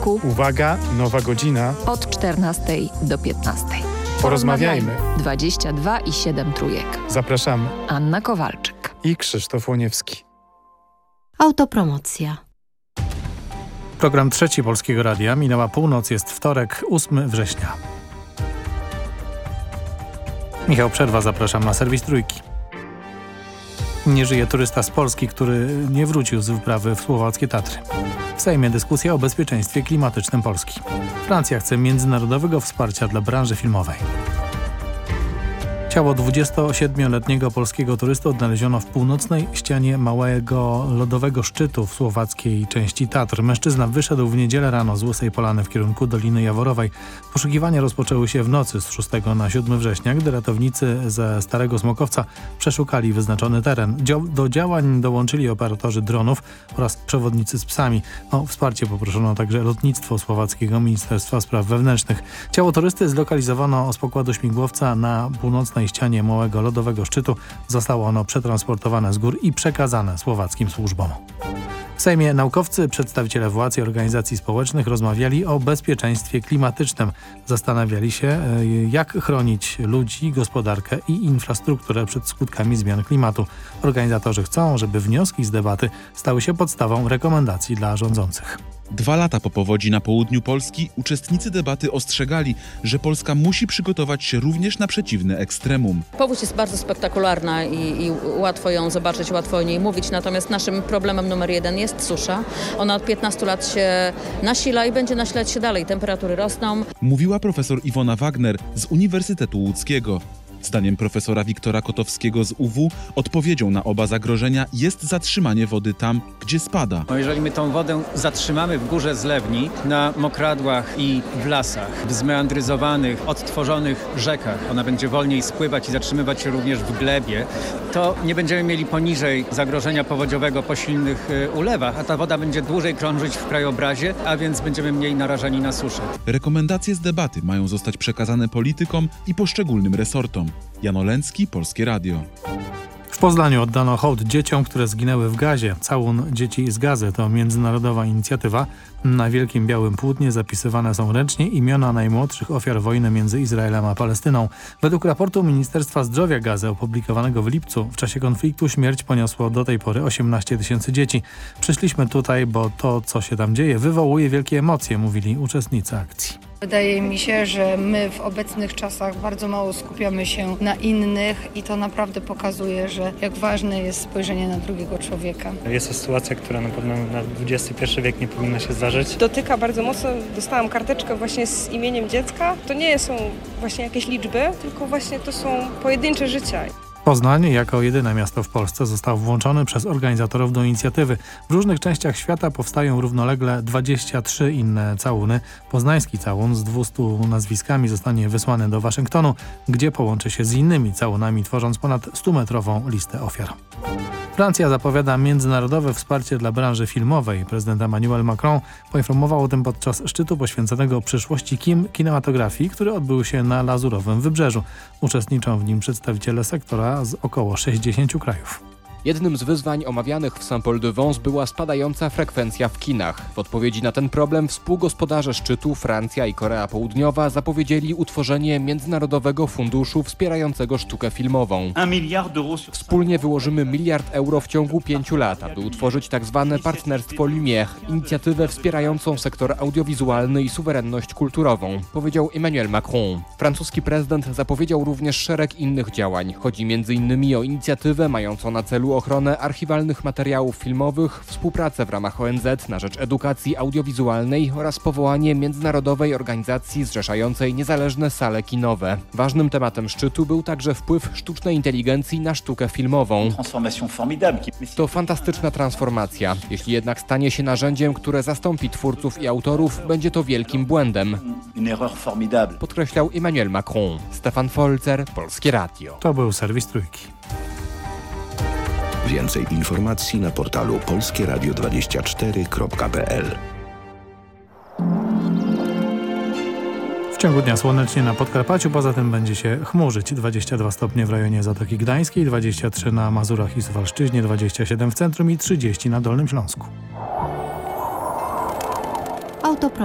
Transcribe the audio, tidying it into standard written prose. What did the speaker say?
poniedziałku. Uwaga, nowa godzina. Od 14 do 15. Porozmawiajmy. 22,7 trójek. Zapraszamy. Anna Kowalczyk I Krzysztof Łoniewski. Autopromocja. Program Trzeci Polskiego Radia. Minęła północ, jest wtorek, 8 września. Michał Przerwa, zapraszam na serwis Trójki. Nie żyje turysta z Polski, który nie wrócił z wyprawy w słowackie Tatry. W Sejmie dyskusja o bezpieczeństwie klimatycznym Polski. Francja chce międzynarodowego wsparcia dla branży filmowej. Ciało 27-letniego polskiego turysty odnaleziono w północnej ścianie małego lodowego szczytu w słowackiej części Tatr. Mężczyzna wyszedł w niedzielę rano z Łysej Polany w kierunku Doliny Jaworowej. Poszukiwania rozpoczęły się w nocy z 6 na 7 września, gdy ratownicy ze Starego Smokowca przeszukali wyznaczony teren. Do działań dołączyli operatorzy dronów oraz przewodnicy z psami. O wsparcie poproszono także lotnictwo słowackiego Ministerstwa Spraw Wewnętrznych. Ciało turysty zlokalizowano z pokładu śmigłowca na północnej ścianie małego lodowego szczytu. Zostało ono przetransportowane z gór i przekazane słowackim służbom. W Sejmie naukowcy, przedstawiciele władz i organizacji społecznych rozmawiali o bezpieczeństwie klimatycznym. Zastanawiali się, jak chronić ludzi, gospodarkę i infrastrukturę przed skutkami zmian klimatu. Organizatorzy chcą, żeby wnioski z debaty stały się podstawą rekomendacji dla rządzących. 2 lata po powodzi na południu Polski uczestnicy debaty ostrzegali, że Polska musi przygotować się również na przeciwne ekstremum. Powódź jest bardzo spektakularna i łatwo ją zobaczyć, łatwo o niej mówić, natomiast naszym problemem numer 1 jest susza. Ona od 15 lat się nasila i będzie nasilać się dalej, temperatury rosną. Mówiła profesor Iwona Wagner z Uniwersytetu Łódzkiego. Zdaniem profesora Wiktora Kotowskiego z UW odpowiedzią na oba zagrożenia jest zatrzymanie wody tam, gdzie spada. Jeżeli my tą wodę zatrzymamy w górze zlewni, na mokradłach i w lasach, w zmeandryzowanych, odtworzonych rzekach, ona będzie wolniej spływać i zatrzymywać się również w glebie, to nie będziemy mieli poniżej zagrożenia powodziowego po silnych ulewach, a ta woda będzie dłużej krążyć w krajobrazie, a więc będziemy mniej narażeni na suszę. Rekomendacje z debaty mają zostać przekazane politykom i poszczególnym resortom. Jan Olęcki, Polskie Radio. W Poznaniu oddano hołd dzieciom, które zginęły w gazie. Całun dzieci z gazy to międzynarodowa inicjatywa. Na wielkim białym płótnie zapisywane są ręcznie imiona najmłodszych ofiar wojny między Izraelem a Palestyną. Według raportu Ministerstwa Zdrowia Gazy opublikowanego w lipcu w czasie konfliktu śmierć poniosło do tej pory 18 000 dzieci. Przyszliśmy tutaj, bo to, co się tam dzieje, wywołuje wielkie emocje, mówili uczestnicy akcji. Wydaje mi się, że my w obecnych czasach bardzo mało skupiamy się na innych i to naprawdę pokazuje, że jak ważne jest spojrzenie na drugiego człowieka. Jest to sytuacja, która na pewno na XXI wiek nie powinna się zdarzyć. Dotyka bardzo mocno. Dostałam karteczkę właśnie z imieniem dziecka. To nie są właśnie jakieś liczby, tylko właśnie to są pojedyncze życia. Poznań jako jedyne miasto w Polsce został włączony przez organizatorów do inicjatywy. W różnych częściach świata powstają równolegle 23 inne całuny. Poznański całun z 200 nazwiskami zostanie wysłany do Waszyngtonu, gdzie połączy się z innymi całunami, tworząc ponad 100-metrową listę ofiar. Francja zapowiada międzynarodowe wsparcie dla branży filmowej. Prezydent Emmanuel Macron poinformował o tym podczas szczytu poświęconego przyszłości kinematografii, który odbył się na Lazurowym Wybrzeżu. Uczestniczą w nim przedstawiciele sektora z około 60 krajów. Jednym z wyzwań omawianych w Saint-Paul-de-Vence była spadająca frekwencja w kinach. W odpowiedzi na ten problem współgospodarze szczytu Francja i Korea Południowa zapowiedzieli utworzenie Międzynarodowego Funduszu wspierającego sztukę filmową. Wspólnie wyłożymy 1 miliard euro w ciągu 5 lat, aby utworzyć tzw. partnerstwo Lumière, inicjatywę wspierającą sektor audiowizualny i suwerenność kulturową, powiedział Emmanuel Macron. Francuski prezydent zapowiedział również szereg innych działań. Chodzi m.in. o inicjatywę mającą na celu ochronę archiwalnych materiałów filmowych, współpracę w ramach ONZ na rzecz edukacji audiowizualnej oraz powołanie międzynarodowej organizacji zrzeszającej niezależne sale kinowe. Ważnym tematem szczytu był także wpływ sztucznej inteligencji na sztukę filmową. To fantastyczna transformacja. Jeśli jednak stanie się narzędziem, które zastąpi twórców i autorów, będzie to wielkim błędem. Podkreślał Emmanuel Macron. Stefan Folzer, Polskie Radio. To był serwis Trójki. Więcej informacji na portalu polskieradio24.pl. W ciągu dnia słonecznie na Podkarpaciu, poza tym będzie się chmurzyć. 22 stopnie w rejonie Zatoki Gdańskiej, 23 na Mazurach i Suwalszczyźnie, 27 w centrum i 30 na Dolnym Śląsku.